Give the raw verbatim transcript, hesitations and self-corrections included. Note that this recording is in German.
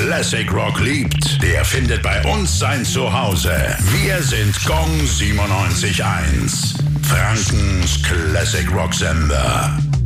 Classic Rock liebt, der findet bei uns sein Zuhause. Wir sind Gong siebenundneunzig Komma eins, Frankens Classic Rock Sender.